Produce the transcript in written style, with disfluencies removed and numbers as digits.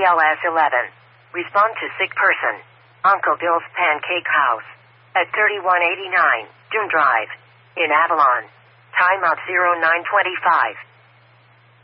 BLS 11. Respond to sick person. Uncle Bill's Pancake House. At 3189 Dune Drive. In Avalon. Timeout 0925.